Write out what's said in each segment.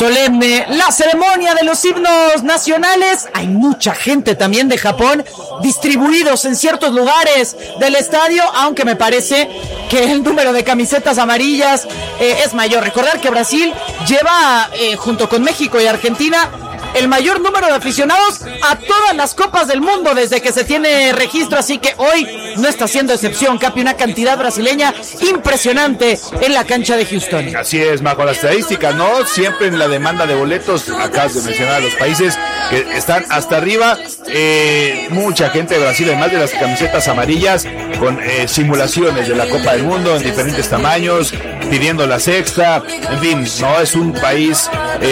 solemne la ceremonia de los himnos nacionales. Hay mucha gente también de Japón distribuidos en ciertos lugares del estadio, aunque me parece que el número de camisetas amarillas es mayor. Recordar que Brasil lleva, junto con México y Argentina, el mayor número de aficionados a todas las copas del mundo desde que se tiene registro, así que hoy no está siendo excepción, Capi, una cantidad brasileña impresionante en la cancha de Houston. Así es, Majo, la estadística, ¿no? Siempre en la demanda de boletos, acabas de mencionar a los países que están hasta arriba, mucha gente de Brasil, además de las camisetas amarillas, con simulaciones de la Copa del Mundo en diferentes tamaños, pidiendo la sexta, en fin, no es un país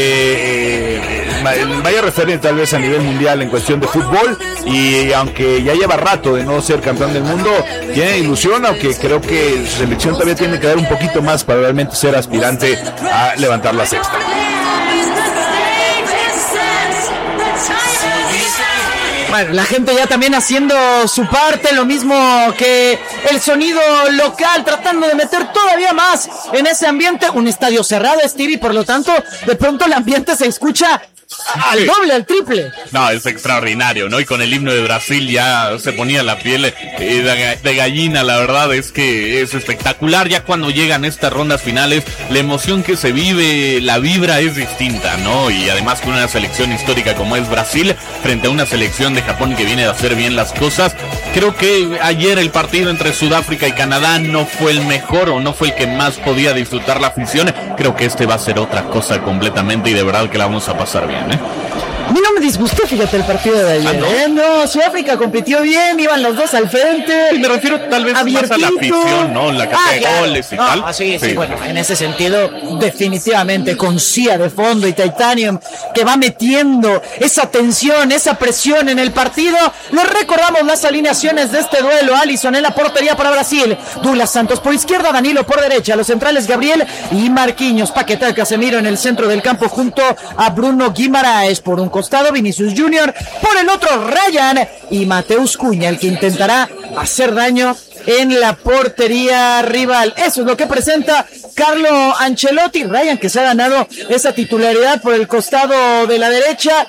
vaya referente tal vez a nivel mundial en cuestión de fútbol, y aunque ya lleva rato de no ser campeón del mundo, tiene ilusión, aunque creo que su selección todavía tiene que dar un poquito más para realmente ser aspirante a levantar la sexta. Bueno, la gente ya también haciendo su parte, lo mismo que el sonido local, tratando de meter todavía más en ese ambiente. Un estadio cerrado, Stevie, por lo tanto, de pronto el ambiente se escucha al doble, al triple. No, es extraordinario, ¿no? Y con el himno de Brasil ya se ponía la piel de gallina, la verdad es que es espectacular. Ya cuando llegan estas rondas finales, la emoción que se vive, la vibra es distinta, ¿no? Y además con una selección histórica como es Brasil, frente a una selección de Japón que viene a hacer bien las cosas. Creo que ayer el partido entre Sudáfrica y Canadá no fue el mejor, o no fue el que más podía disfrutar la afición. Creo que este va a ser otra cosa completamente, y de verdad que la vamos a pasar bien, ¿eh? A mí no me disgustó, fíjate, el partido de ayer. No, Sudáfrica compitió bien, iban los dos al frente. Me refiero tal vez más a la afición, ¿no? La cantidad de goles y tal. Sí, bueno, en ese sentido, definitivamente, con Sia de fondo y Titanium, que va metiendo esa tensión, esa presión en el partido. Les recordamos las alineaciones de este duelo. Alisson en la portería para Brasil, Douglas Santos por izquierda, Danilo por derecha, los centrales Gabriel y Marquinhos, Paquetá, Casemiro en el centro del campo junto a Bruno Guimaraes por un costado, Vinicius Junior por el otro, Ryan y Mateus Cunha, el que intentará hacer daño en la portería rival. Eso es lo que presenta Carlo Ancelotti. Ryan, que se ha ganado esa titularidad por el costado de la derecha,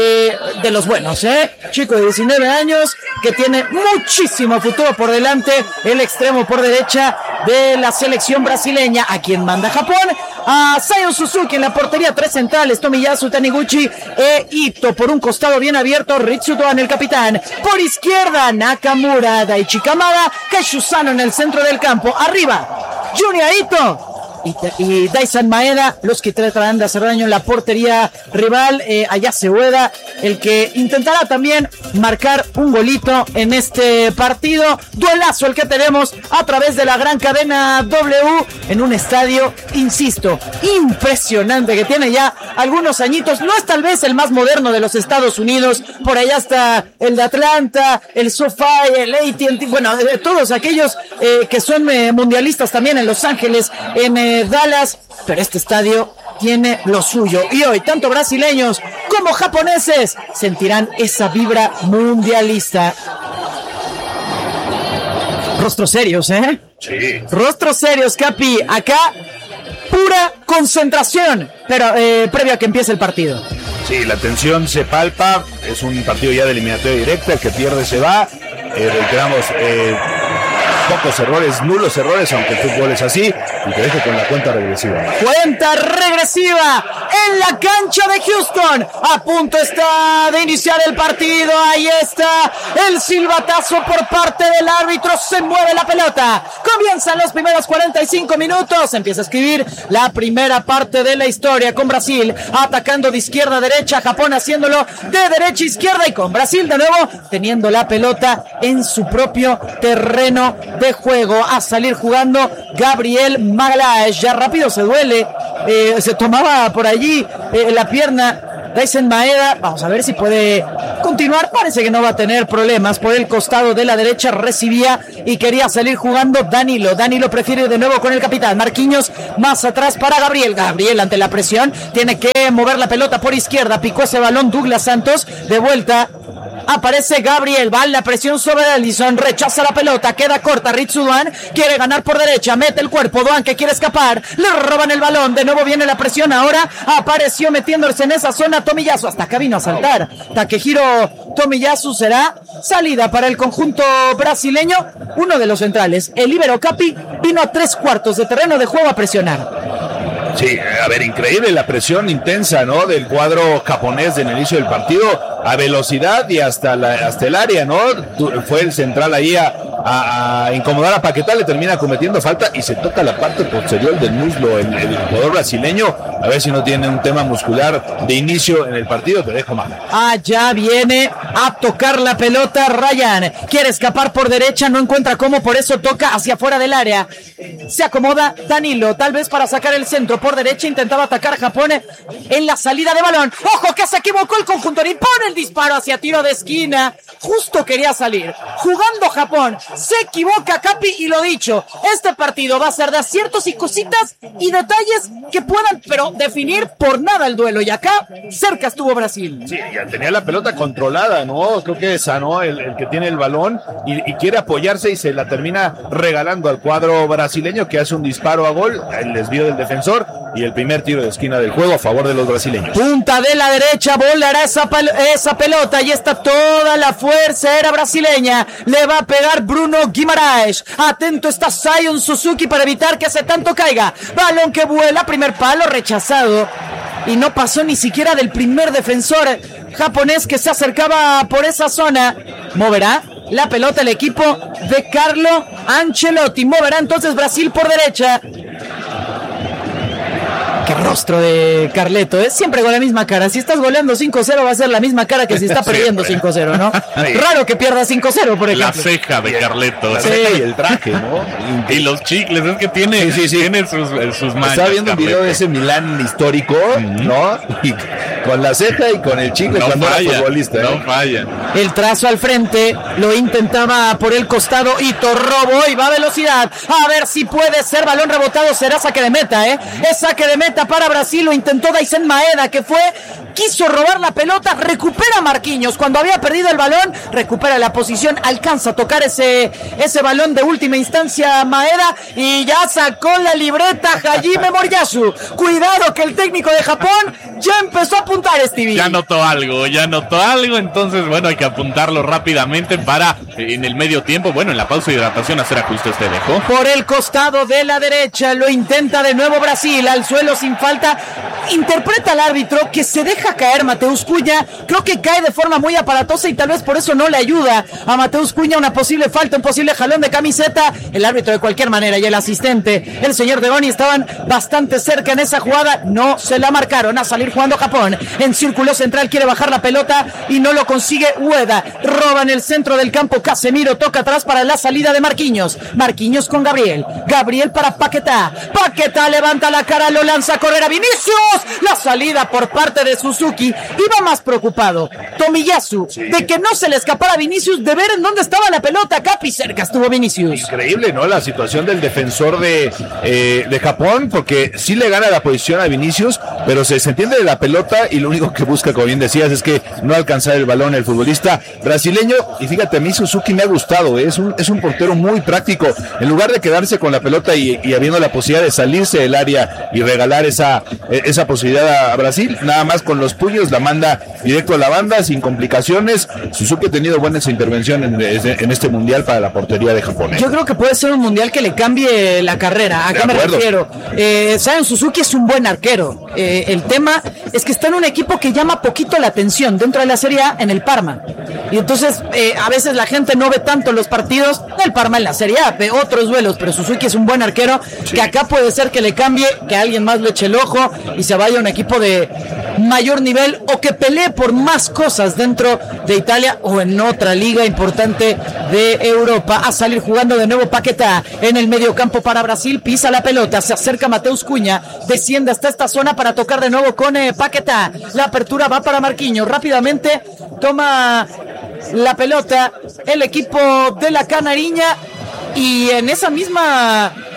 de los buenos, chico de 19 años que tiene muchísimo futuro por delante, el extremo por derecha de la selección brasileña, a quien manda Japón, a Sion Suzuki en la portería, tres centrales, Tomiyasu, Taniguchi e Ito por un costado bien abierto, Ritsutoan el capitán, por izquierda Nakamura, Daichi Kamada, Keishu Sano en el centro del campo, arriba Junya Ito y Daisan Maeda, los que tratarán de hacer daño en la portería rival. Ayase Ueda, el que intentará también marcar un golito en este partido. Duelazo el que tenemos a través de la gran cadena W en un estadio, insisto, impresionante, que tiene ya algunos añitos. No es tal vez el más moderno de los Estados Unidos, por allá está el de Atlanta, el SoFi, el AT&T, bueno, todos aquellos que son mundialistas también en Los Ángeles, en Dallas, pero este estadio tiene lo suyo, y hoy tanto brasileños como japoneses sentirán esa vibra mundialista. Rostros serios, Sí. Rostros serios, Capi, acá pura concentración, pero previo a que empiece el partido. Sí, la tensión se palpa, es un partido ya de eliminatoria directa, el que pierde se va, reiteramos, pocos errores, nulos errores, aunque el fútbol es así, y te dejo con la cuenta regresiva. Cuenta regresiva en la cancha de Houston. A punto está de iniciar el partido. Ahí está el silbatazo por parte del árbitro. Se mueve la pelota. Comienzan los primeros 45 minutos. Empieza a escribir la primera parte de la historia, con Brasil atacando de izquierda a derecha, Japón haciéndolo de derecha a izquierda, y con Brasil de nuevo teniendo la pelota en su propio terreno de juego. A salir jugando Gabriel Magalhães, ya rápido se duele, se tomaba por allí la pierna Daisan Maeda. Vamos a ver si puede continuar, parece que no va a tener problemas. Por el costado de la derecha recibía y quería salir jugando Danilo prefiere ir de nuevo con el capitán, Marquinhos más atrás para Gabriel ante la presión tiene que mover la pelota por izquierda, picó ese balón Douglas Santos, de vuelta Aparece Gabriel, va la presión sobre Ellison, rechaza la pelota, queda corta. Ritsu Doan quiere ganar por derecha, mete el cuerpo. Doan que quiere escapar, le roban el balón. De nuevo viene la presión. Ahora apareció metiéndose en esa zona Tomiyasu. Hasta acá vino a saltar Takehiro Tomiyasu. Será salida para el conjunto brasileño. Uno de los centrales, el líbero Capi, vino a 3/4 de terreno de juego a presionar. Sí, a ver, increíble la presión intensa, ¿no? Del cuadro japonés en el inicio del partido, a velocidad y hasta el área, ¿no? Fue el central ahí a incomodar a Paquetá, le termina cometiendo falta y se toca la parte posterior del muslo el jugador brasileño. A ver si no tiene un tema muscular de inicio en el partido, te dejo mal. Ya viene a tocar la pelota Ryan, quiere escapar por derecha, no encuentra cómo, por eso toca hacia afuera del área. Se acomoda Danilo, tal vez para sacar el centro por derecha, intentaba atacar Japón en la salida de balón. ¡Ojo que se equivocó el conjunto! Y pone el disparo hacia tiro de esquina. Justo quería salir. Jugando Japón, se equivoca Capi y lo dicho, este partido va a ser de aciertos y cositas y detalles que puedan, pero definir por nada el duelo. Y acá, cerca estuvo Brasil. Sí, ya tenía la pelota controlada, ¿no? Creo que es Sanó el que tiene el balón y quiere apoyarse y se la termina regalando al cuadro brasileño, que hace un disparo a gol, el desvío del defensor y el primer tiro de esquina del juego a favor de los brasileños. Punta de la derecha, volará esa pelota y está toda la fuerza era brasileña. Le va a pegar Bruno Guimaraes. Atento está Zion Suzuki para evitar que ese tanto caiga. Balón que vuela, primer palo rechazado y no pasó ni siquiera del primer defensor japonés que se acercaba por esa zona. Moverá la pelota el equipo de Carlo Ancelotti. Moverá entonces Brasil por derecha. Qué rostro de Carleto, ¿eh? Siempre con la misma cara. Si estás goleando 5-0 va a ser la misma cara que si está perdiendo 5-0, ¿no? Sí. Raro que pierda 5-0, por ejemplo. La ceja de Carleto. La ceja y el traje, ¿no? Y los chicles, es que tiene, tiene sus manchas. Estaba viendo un video de ese Milán histórico, ¿no? Y con la ceja y con el chicle no cuando falla, era futbolista. No falla. El trazo al frente, lo intentaba por el costado y robo y va a velocidad. A ver si puede ser balón rebotado, será saque de meta, ¿eh? Es saque de meta para Brasil, lo intentó Daisen Maeda, quiso robar la pelota, recupera Marquinhos cuando había perdido el balón, recupera la posición, alcanza a tocar ese balón de última instancia Maeda y ya sacó la libreta Hajime Moriyasu. Cuidado que el técnico de Japón ya empezó a apuntar, Stevie. Ya notó algo, entonces bueno, hay que apuntarlo rápidamente para en el medio tiempo, bueno, en la pausa de hidratación hacer ajustes de dejo. Por el costado de la derecha lo intenta de nuevo Brasil, al suelo sin falta, interpreta al árbitro que se deja caer Mateus Cunha, creo que cae de forma muy aparatosa y tal vez por eso no le ayuda a Mateus Cunha una posible falta, un posible jalón de camiseta. El árbitro de cualquier manera y el asistente, el señor Degoni, estaban bastante cerca en esa jugada, no se la marcaron. A salir jugando Japón, en círculo central quiere bajar la pelota y no lo consigue Ueda, roba en el centro del campo Casemiro, toca atrás para la salida de Marquinhos con Gabriel para Paquetá levanta la cara, lo lanza a correr a Vinicius, la salida por parte de Suzuki. Iba más preocupado Tomiyasu de que no se le escapara a Vinicius, de ver en dónde estaba la pelota. Capi, cerca estuvo Vinicius. Increíble, ¿no? La situación del defensor de Japón, porque sí le gana la posición a Vinicius, pero se entiende de la pelota y lo único que busca, como bien decías, es que no alcanzar el balón el futbolista brasileño. Y fíjate, a mí Suzuki me ha gustado, es un portero muy práctico. En lugar de quedarse con la pelota y habiendo la posibilidad de salirse del área y regalar esa posibilidad a Brasil, nada más con los puños la manda directo a la banda sin complicaciones. Suzuki ha tenido buenas intervenciones en este mundial para la portería de Japón. Yo creo que puede ser un mundial que le cambie la carrera. ¿A qué me refiero? Zion Suzuki es un buen arquero. El tema es que está en un equipo que llama poquito la atención dentro de la Serie A, en el Parma. Y entonces a veces la gente no ve tanto los partidos del Parma en la Serie A, ve otros duelos, pero Suzuki es un buen arquero, sí, que acá puede ser que le cambie, que alguien más le eche el ojo y se vaya a un equipo de mayor nivel o que pelee por más cosas dentro de Italia o en otra liga importante de Europa. A salir jugando de nuevo Paquetá en el medio campo para Brasil, pisa la pelota, se acerca Mateus Cunha, desciende hasta esta zona para tocar de nuevo con Paquetá. La apertura va para Marquinhos, rápidamente toma la pelota el equipo de la Canariña y en esa misma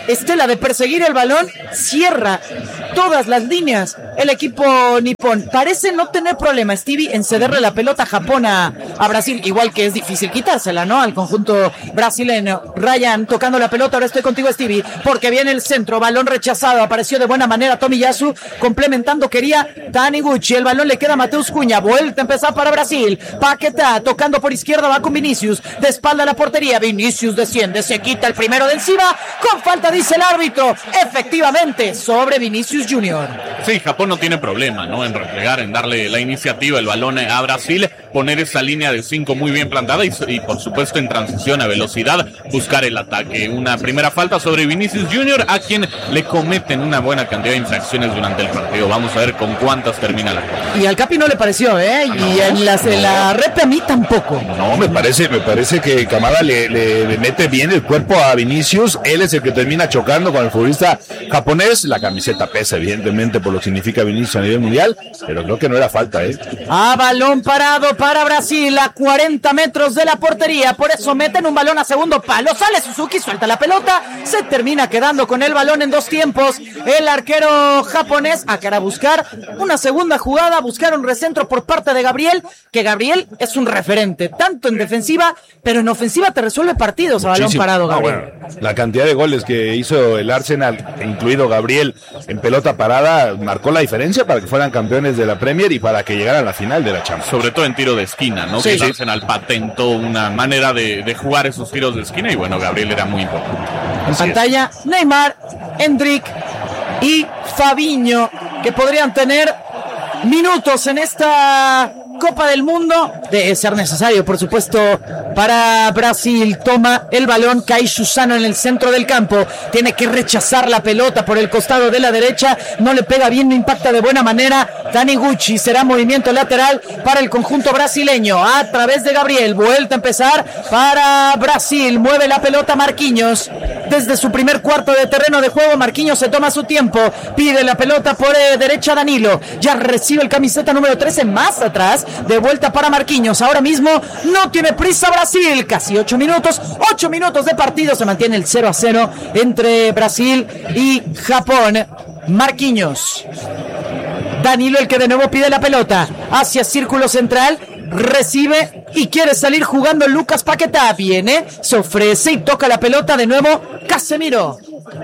estela de perseguir el balón, cierra todas las líneas el equipo nipón. Parece no tener problema Stevie en cederle la pelota a Japón a Brasil, igual que es difícil quitársela, ¿no? Al conjunto brasileño. Ryan tocando la pelota, ahora estoy contigo Stevie, porque viene el centro, balón rechazado, apareció de buena manera Tomiyasu, complementando quería Taniguchi, el balón le queda a Mateus Cunha, vuelta a empezar para Brasil, Paquetá tocando por izquierda, va con Vinicius, de espalda a la portería, Vinicius desciende, se quita el primero de encima, con falta dice el árbitro, efectivamente, sobre Vinicius Junior. Sí, Japón no tiene problema, ¿no? En replegar, en darle la iniciativa, el balón a Brasil, poner esa línea de 5 muy bien plantada y por supuesto en transición a velocidad, buscar el ataque. Una primera falta sobre Vinicius Junior, a quien le cometen una buena cantidad de infracciones durante el partido. Vamos a ver con cuántas termina la cosa. Y al Capi no le pareció, ¿eh? Y en la rep a mí tampoco. No, me parece que Kamada le mete bien el cuerpo a Vinicius. Él es el que termina chocando con el futbolista japonés. La camiseta pesa, evidentemente, por lo que significa Vinicius a nivel mundial, pero creo que no era falta, ¿eh? Balón parado para Brasil a 40 metros de la portería, por eso meten un balón a segundo palo, sale Suzuki, suelta la pelota, se termina quedando con el balón en 2 tiempos, el arquero japonés a cara a buscar una segunda jugada, buscar un recentro por parte de Gabriel, que Gabriel es un referente, tanto en defensiva, pero en ofensiva te resuelve partidos a balón parado, Gabriel. Bueno, la cantidad de goles que hizo el Arsenal, incluido Gabriel, en pelota parada, marcó la diferencia para que fueran campeones de la Premier y para que llegaran a la final de la Champions. Sobre todo en tiro de esquina, ¿no? Sí, que sí. el Arsenal patentó una manera de jugar esos tiros de esquina y bueno, Gabriel era muy importante. En pantalla, Neymar, Endrick y Fabinho, que podrían tener minutos en esta Copa del Mundo, de ser necesario, por supuesto, para Brasil. Toma el balón Kai Susano en el centro del campo, tiene que rechazar la pelota por el costado de la derecha, no le pega bien, no impacta de buena manera Taniguchi, será movimiento lateral para el conjunto brasileño, a través de Gabriel, vuelta a empezar para Brasil, mueve la pelota Marquinhos, desde su primer cuarto de terreno de juego, Marquinhos se toma su tiempo, pide la pelota por derecha Danilo, ya recibe el camiseta número 13 más atrás, de vuelta para Marquinhos, ahora mismo no tiene prisa Brasil, casi 8 minutos de partido, se mantiene el 0-0 entre Brasil y Japón. Marquinhos, Danilo el que de nuevo pide la pelota hacia círculo central, recibe y quiere salir jugando Lucas Paquetá, viene, se ofrece y toca la pelota de nuevo Casemiro.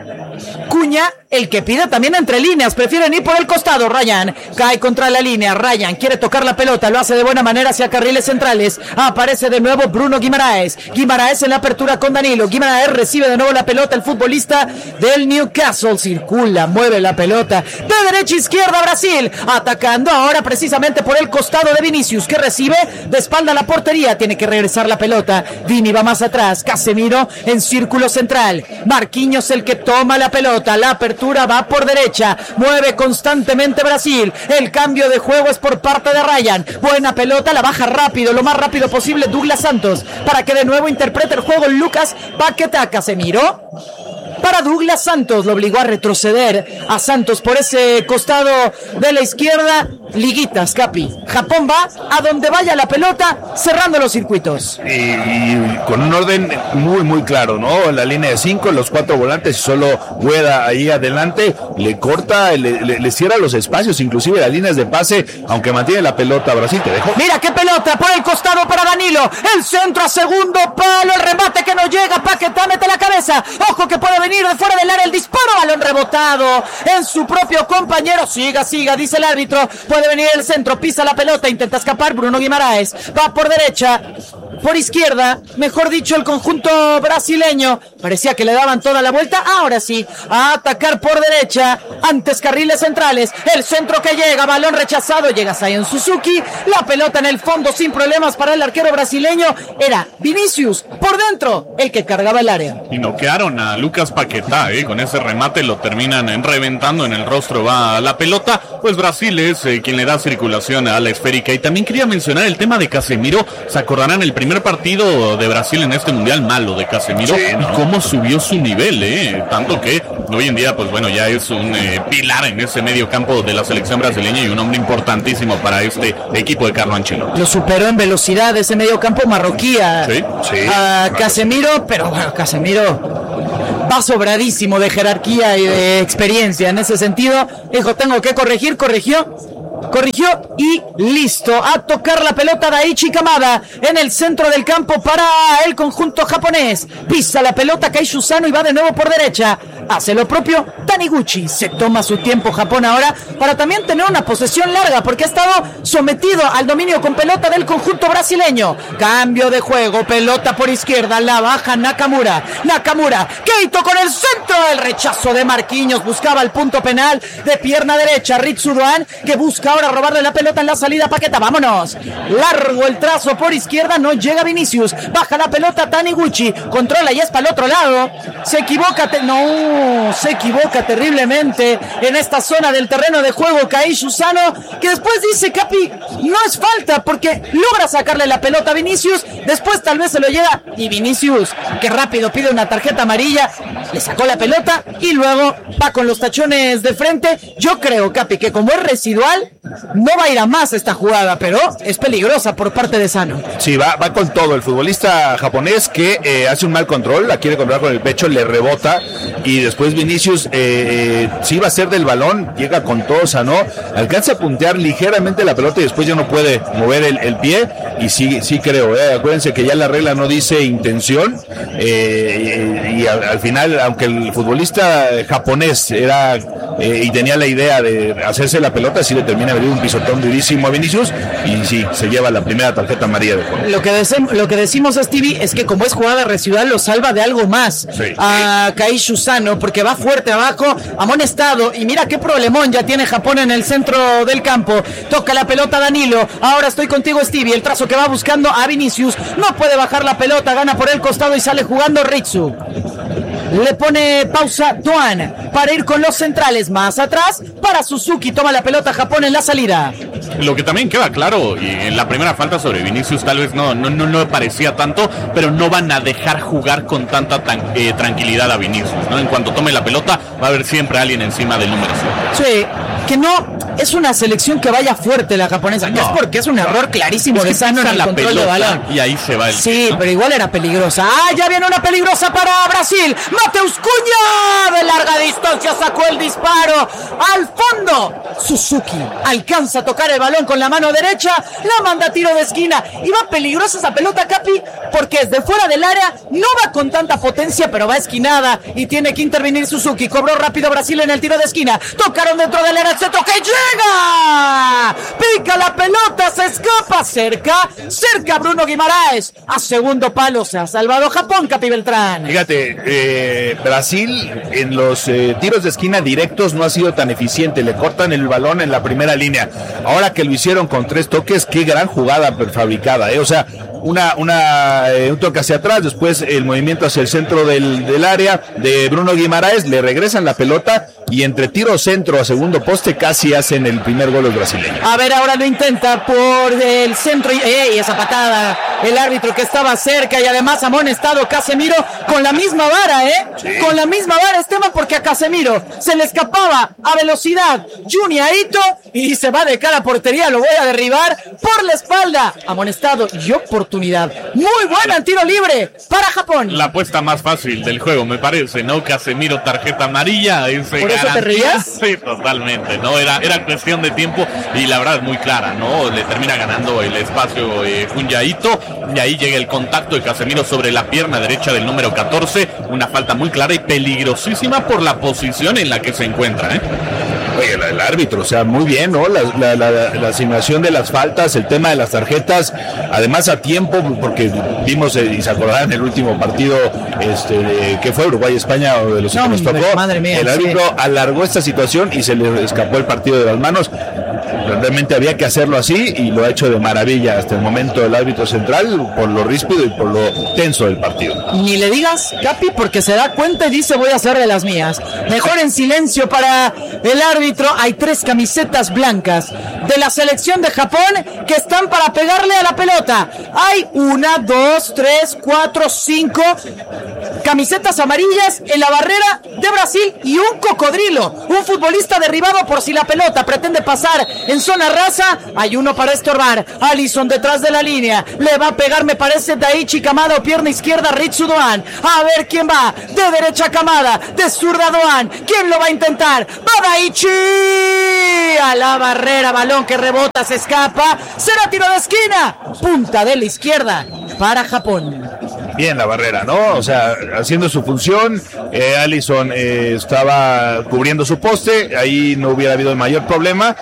Cunha, el que pide también entre líneas, prefieren ir por el costado, Ryan cae contra la línea, Ryan quiere tocar la pelota, lo hace de buena manera hacia carriles centrales, aparece de nuevo Bruno Guimaraes en la apertura con Danilo, Guimaraes recibe de nuevo la pelota, el futbolista del Newcastle, circula, mueve la pelota, de derecha a izquierda Brasil, atacando ahora precisamente por el costado de Vinicius, que recibe de espalda a la portería, tiene que regresar la pelota, Vini va más atrás, Casemiro en círculo central, Marquinhos el que toma la pelota, la apertura va por derecha, mueve constantemente Brasil, el cambio de juego es por parte de Ryan, buena pelota, la baja rápido, lo más rápido posible Douglas Santos, para que de nuevo interprete el juego Lucas Paquetá. Casemiro para Douglas Santos, lo obligó a retroceder a Santos por ese costado de la izquierda. Liguitas, Capi, Japón va a donde vaya la pelota, cerrando los circuitos y con un orden muy claro, ¿no? La línea de 5, los 4 volantes y solo Ueda ahí adelante, le corta, le cierra los espacios, inclusive las líneas de pase, aunque mantiene la pelota. Brasil, te dejo. Mira qué pelota por el costado para Danilo, el centro a segundo palo, el remate que no llega, Paquetá mete la cabeza, ojo que puede venir de fuera del área el disparo, balón rebotado en su propio compañero, siga, dice el árbitro, puede venir el centro, pisa la pelota, intenta escapar Bruno Guimaraes, va por derecha, por izquierda, mejor dicho el conjunto brasileño, parecía que le daban toda la vuelta, ahora sí, a atacar por derecha, antes carriles centrales, el centro que llega, balón rechazado, llega Zion Suzuki, la pelota en el fondo sin problemas para el arquero brasileño, era Vinicius, por dentro, el que cargaba el área. Y noquearon a Lucas Paquetá, con ese remate lo terminan reventando, en el rostro va la pelota, pues Brasil es quien le da circulación a la esférica. Y también quería mencionar el tema de Casemiro, se acordarán el primer partido de Brasil en este mundial malo de Casemiro, sí, ¿no? Y cómo subió su nivel, tanto que hoy en día pues bueno ya es un pilar en ese medio campo de la selección brasileña y un hombre importantísimo para este equipo de Carlo Ancelotti. Lo superó en velocidad ese medio campo marroquí a Casemiro, pero bueno, Casemiro va sobradísimo de jerarquía y de experiencia en ese sentido. Dijo, tengo que corregir, corrigió y listo. A tocar la pelota Daichi Kamada en el centro del campo para el conjunto japonés. Pisa la pelota Kaishu Sano y va de nuevo por derecha. Hace lo propio Taniguchi. Se toma su tiempo Japón ahora para también tener una posesión larga, porque ha estado sometido al dominio con pelota del conjunto brasileño. Cambio de juego, pelota por izquierda, la baja Nakamura, Keito con el centro, el rechazo de Marquinhos, buscaba el punto penal de pierna derecha. Ritsu Doan, que busca ahora robarle la pelota en la salida. Paqueta, vámonos, largo el trazo por izquierda, no llega Vinicius, baja la pelota Taniguchi, controla y es para el otro lado. Se equivoca terriblemente en esta zona del terreno de juego Kaishu Sano, que después dice, Capi, no es falta, porque logra sacarle la pelota a Vinicius, después tal vez se lo llega, y Vinicius, que rápido pide una tarjeta amarilla, le sacó la pelota y luego va con los tachones de frente. Yo creo, Capi, que como es residual, no va a ir a más esta jugada, pero es peligrosa por parte de Sano. Sí, va con todo. El futbolista japonés que hace un mal control, la quiere controlar con el pecho, le rebota, y después Vinicius sí va a ser del balón, llega con todo Sano, alcanza a puntear ligeramente la pelota y después ya no puede mover el pie, y sí creo, acuérdense que ya la regla no dice intención, y al final, aunque el futbolista japonés era y tenía la idea de hacerse la pelota, sí le termina de un pisotón durísimo a Vinicius, y sí, se lleva la primera tarjeta amarilla de juego. Lo que decimos, Stevie, es que como es jugada residual, lo salva de algo más a Kaishu Sano, porque va fuerte abajo, amonestado, y mira qué problemón ya tiene Japón en el centro del campo. Toca la pelota Danilo, ahora estoy contigo, Stevie, el trazo que va buscando a Vinicius, no puede bajar la pelota, gana por el costado y sale jugando Ritsu. Le pone pausa Doan para ir con los centrales más atrás para Suzuki. Toma la pelota Japón en la salida. Lo que también queda claro, y en la primera falta sobre Vinicius tal vez no parecía tanto, pero no van a dejar jugar con tanta tranquilidad a Vinicius, ¿no? En cuanto tome la pelota va a haber siempre alguien encima del número 7. Sí, que no es una selección que vaya fuerte la japonesa, no. Es porque es un error clarísimo de Sano en el control de balón. Y ahí se va el... Sí, ¿no? Pero igual era peligrosa. Ya viene una peligrosa para Brasil. Mateus Cunha de larga distancia sacó el disparo al fondo. Suzuki alcanza a tocar el balón con la mano derecha, la manda a tiro de esquina y va peligrosa esa pelota, Capi, porque desde fuera del área no va con tanta potencia, pero va esquinada y tiene que intervenir Suzuki. Cobró rápido Brasil en el tiro de esquina, tocaron dentro del área, se toca y llega, pica la pelota, se escapa, cerca Bruno Guimaraes, a segundo palo se ha salvado Japón, Capi Beltrán. Fíjate, Brasil en los tiros de esquina directos no ha sido tan eficiente, le cortan el balón en la primera línea. Ahora que lo hicieron con 3 toques, qué gran jugada fabricada, o sea, un toque hacia atrás, después el movimiento hacia el centro del área de Bruno Guimaraes, le regresan la pelota y entre tiro centro a segundo poste casi hacen el primer gol los brasileños. A ver, ahora lo intenta por el centro y esa patada, el árbitro que estaba cerca y además amonestado Casemiro con la misma vara, sí. Con la misma vara, Esteban, porque a Casemiro se le escapaba a velocidad Junya Ito y se va de cara a portería, lo voy a derribar por la espalda, amonestado y oportunidad muy buena en tiro libre para Japón. La apuesta más fácil del juego, me parece, ¿no? Casemiro, tarjeta amarilla, ¿por eso te rías? Sí, totalmente, ¿no? Era cuestión de tiempo y la verdad es muy clara, ¿no? Le termina ganando el espacio Junya Ito y ahí llega el contacto de Casemiro sobre la pierna derecha del número 14, una falta muy clara y peligrosísima por la posición en la que se encuentra, Oye, el árbitro, o sea, muy bien, ¿no? La asignación de las faltas, el tema de las tarjetas, además a tiempo, porque vimos, y se acordarán el último partido, que fue Uruguay-España, o de los que nos tocó, madre mía, el árbitro alargó esta situación y se le escapó el partido de las manos. Realmente había que hacerlo así y lo ha hecho de maravilla hasta el momento el árbitro central, por lo ríspido y por lo tenso del partido. Ni le digas, Capi, porque se da cuenta y dice voy a hacer de las mías. Mejor en silencio para el árbitro. Hay 3 camisetas blancas de la selección de Japón que están para pegarle a la pelota. Hay 1, 2, 3, 4, 5. camisetas amarillas en la barrera de Brasil y un cocodrilo, un futbolista derribado por si la pelota pretende pasar en zona rasa. Hay uno para estorbar. Alisson detrás de la línea, le va a pegar, me parece, Daichi Kamada, o pierna izquierda Ritsu Doan. A ver quién va, de derecha Kamada, de zurda Doan. ¿Quién lo va a intentar? Va Daichi a la barrera, balón que rebota, se escapa, será tiro de esquina, punta de la izquierda para Japón. Bien la barrera, ¿no? O sea, haciendo su función. Alisson estaba cubriendo su poste, ahí no hubiera habido el mayor problema.